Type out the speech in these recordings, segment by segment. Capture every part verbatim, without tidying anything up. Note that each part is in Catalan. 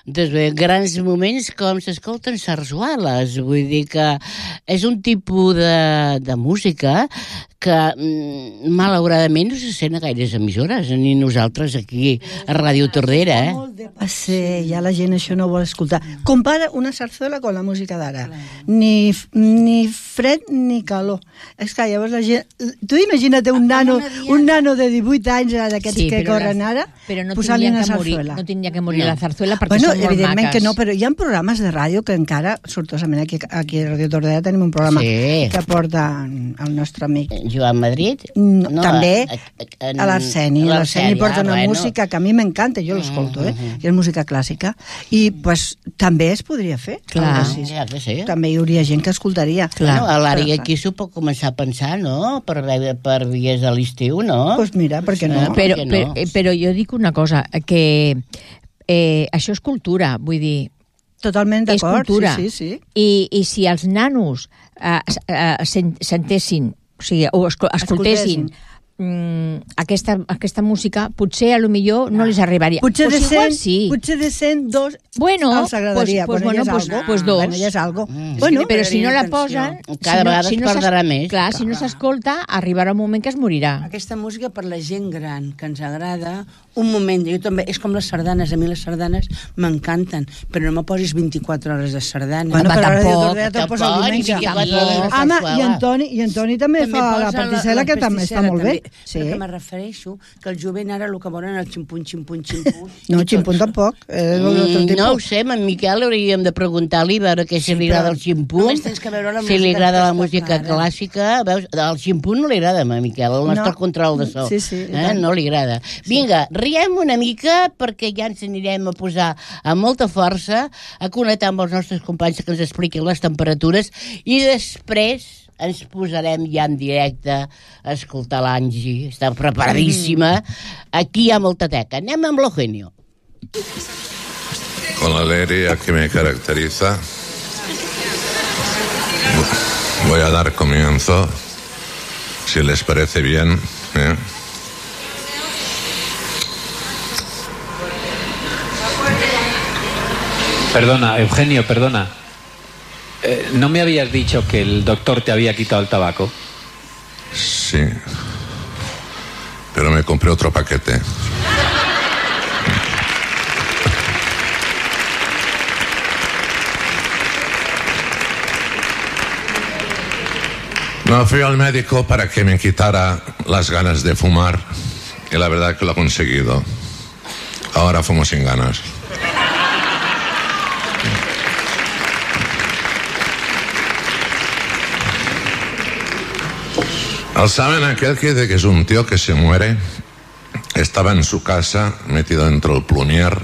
de grans moments com s'escolten sarsueles. Vull dir que és un tipus de, de música que malauradament no se sent a gaires emissores, ni nosaltres aquí a Ràdio Tordera, eh? Sí, ja la gent això no vol escoltar. Compara una sarsuela con la música d'ara. Ni, ni fred ni calor. És que llavors la gent... Tu imagina't un nano, un nano de divuit anys d'aquests sí, que corren ara, no posant-li una sarsuela. Morir, no tindria que morir no. la sarsuela perquè bueno, són molt evidentment maques. Que no, però hi ha programes de ràdio que encara, sortosament aquí, aquí a Ràdio Tordera tenim un programa sí. que porta el nostre amic Joan Madrid? No, no, també a, a, a l'Arseni. L'Arseni porta una bueno. música que a mi m'encanta, jo l'escolto, eh? Uh-huh. I és música clàssica. I pues, també es podria fer. Clar, ja que sí. També hi hauria gent que escoltaria. Clar. Bueno, a l'àrea aquí s'ho pot començar a pensar, no? Per, per dies de l'estiu, no? Doncs pues mira, per què no? Eh, però, no? Però, però jo dic una cosa, que eh, això és cultura, vull dir... Totalment d'acord, sí, sí, sí. I, I si els nanos eh, eh, sentessin, o sigui, o escoltessin, escoltessin. Mm, aquesta, aquesta música, potser a lo millor no les arribaria. Potser pues de cent, sí. potser de cent, dos bueno, els agradaria. Pues, pues, bueno, bueno, pues, algo. pues dos. Bueno, ja és algo. Mm. Bueno, però si no la posen... Cada si no, vegada si es no perdrà més. Clar, si no s'escolta, arribarà un moment que es morirà. Aquesta música per la gent gran, que ens agrada, un moment, jo també, és com les sardanes, a mi les sardanes m'encanten, però no me posis vint-i-quatre hores de sardanes. Bueno, però tampoc, tampoc, tampoc. Home, i Antoni, i Antoni també, també fa la pastisela, que també està molt bé. Sí. Perquè me refereixo que el jovent ara el que volen el ximpun, ximpun, ximpun... No, ximpun tampoc. Eh, mm, no ho sé, a en Miquel hauríem de preguntar-li, veure què si li agrada el ximpun, si li agrada la música clàssica. Veus, el ximpun no li agrada a Miquel, el nostre no. control de so. Sí, sí, eh? No li agrada. Vinga, riem una mica perquè ja ens anirem a posar amb molta força a connectar amb els nostres companys que ens expliquin les temperatures i després ens posarem ja en directe a escoltar l'Angie. Està preparadíssima. Aquí hi ha molta teca. Anem amb l'Eugenio. Con la alegría que me caracteriza, voy a dar comienzo, si les parece bien. ¿eh? Perdona, Eugenio, perdona. Eh, ¿No me habías dicho que el doctor te había quitado el tabaco? Sí, pero me compré otro paquete. No, fui al médico para que me quitara las ganas de fumar y la verdad que lo ha conseguido. Ahora fumo sin ganas. ¿Saben aquel que dice que es un tío que se muere? Estaba en su casa, metido dentro del plumier.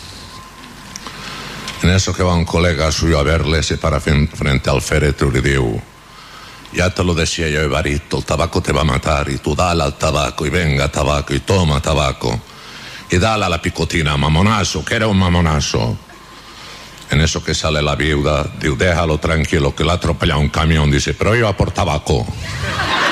En eso que va un colega suyo a verle, se para frente al féretro y le digo: ya te lo decía yo, Evarito, el tabaco te va a matar, y tú dale al tabaco, y venga tabaco, y toma tabaco, y dale a la picotina, mamonazo, que era un mamonazo. En eso que sale la viuda, digo, déjalo tranquilo, que le ha atropellado un camión, dice, pero iba por tabaco.